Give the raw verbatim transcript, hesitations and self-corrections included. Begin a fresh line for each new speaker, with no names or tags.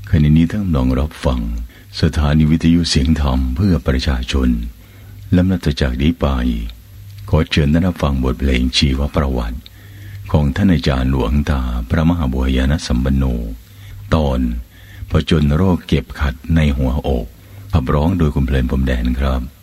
ขณะนี้ท่านกำลังรับฟังสถานีวิทยุเสียงธรรมเพื่อประชาชนลำดับจากนี้ไปขอเชิญท่านรับฟังบทเพลงชีวประวัติของท่านอาจารย์หลวงตาพระมหาบุญญาณสัมปันโนตอนผจญโรคเก็บขัดในหัวอกขับร้องโดยคุณเพลินพรมแดนครับ